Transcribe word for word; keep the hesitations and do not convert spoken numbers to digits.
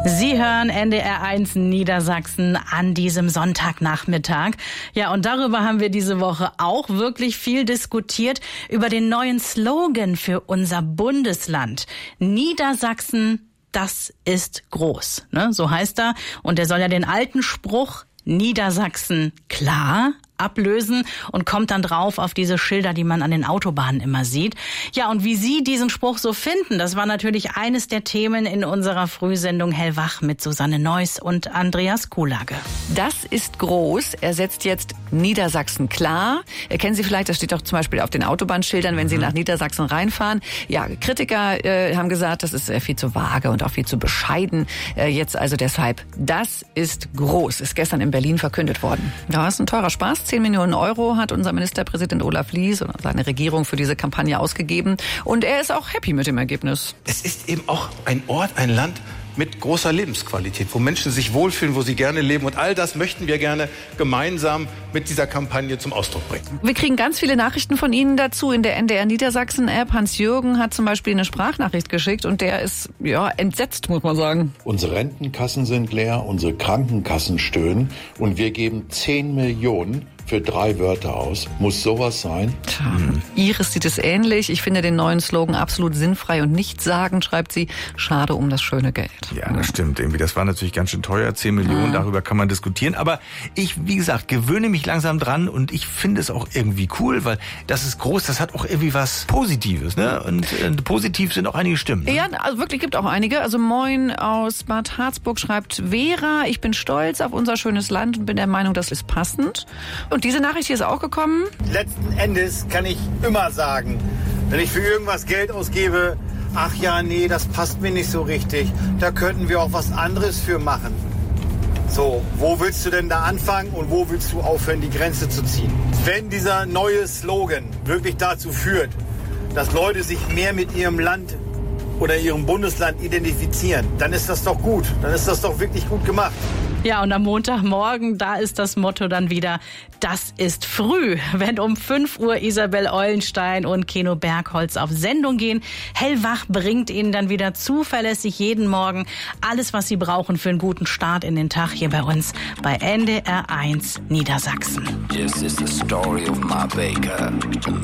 Sie hören N D R eins Niedersachsen an diesem Sonntagnachmittag. Ja, und darüber haben wir diese Woche auch wirklich viel diskutiert, über den neuen Slogan für unser Bundesland. Niedersachsen, das ist groß, ne? So heißt er. Und der soll ja den alten Spruch Niedersachsen klar ablösen und kommt dann drauf auf diese Schilder, die man an den Autobahnen immer sieht. Ja, und wie Sie diesen Spruch so finden, das war natürlich eines der Themen in unserer Frühsendung Hellwach mit Susanne Neuss und Andreas Kuhlage. Das ist groß. Er setzt jetzt Niedersachsen klar. Kennen Sie vielleicht, das steht auch zum Beispiel auf den Autobahnschildern, wenn Sie nach Niedersachsen reinfahren. Ja, Kritiker äh, haben gesagt, das ist äh, viel zu vage und auch viel zu bescheiden. Äh, jetzt also deshalb, das ist groß. Ist gestern in Berlin verkündet worden. Ja, ist ein teurer Spaß. zehn Millionen Euro hat unser Ministerpräsident Olaf Lies und seine Regierung für diese Kampagne ausgegeben. Und er ist auch happy mit dem Ergebnis. Es ist eben auch ein Ort, ein Land mit großer Lebensqualität, wo Menschen sich wohlfühlen, wo sie gerne leben. Und all das möchten wir gerne gemeinsam mit dieser Kampagne zum Ausdruck bringen. Wir kriegen ganz viele Nachrichten von Ihnen dazu in der N D R Niedersachsen-App. Hans-Jürgen hat zum Beispiel eine Sprachnachricht geschickt und der ist ja entsetzt, muss man sagen. Unsere Rentenkassen sind leer, unsere Krankenkassen stöhnen und wir geben zehn Millionen für drei Wörter aus. Muss sowas sein? Tja, hm. Iris sieht es ähnlich. Ich finde den neuen Slogan absolut sinnfrei und nichtssagend, schreibt sie. Schade um das schöne Geld. Ja, das stimmt. Irgendwie, das war natürlich ganz schön teuer. zehn Millionen, hm. darüber kann man diskutieren. Aber ich, wie gesagt, gewöhne mich langsam dran und ich finde es auch irgendwie cool, weil das ist groß, das hat auch irgendwie was Positives, ne? Und äh, positiv sind auch einige Stimmen. Ne? Ja, also wirklich gibt auch einige. Also Moin aus Bad Harzburg schreibt Vera, ich bin stolz auf unser schönes Land und bin der Meinung, das ist passend. Und diese Nachricht hier ist auch gekommen. Letzten Endes kann ich immer sagen, wenn ich für irgendwas Geld ausgebe, ach ja, nee, das passt mir nicht so richtig, da könnten wir auch was anderes für machen. So, wo willst du denn da anfangen und wo willst du aufhören, die Grenze zu ziehen? Wenn dieser neue Slogan wirklich dazu führt, dass Leute sich mehr mit ihrem Land oder ihrem Bundesland identifizieren, dann ist das doch gut, dann ist das doch wirklich gut gemacht. Ja, und am Montagmorgen, da ist das Motto dann wieder, das ist früh, wenn um fünf Uhr Isabel Eulenstein und Keno Bergholz auf Sendung gehen. Hellwach bringt Ihnen dann wieder zuverlässig jeden Morgen alles, was Sie brauchen für einen guten Start in den Tag hier bei uns bei N D R eins Niedersachsen. This is the story of my baker.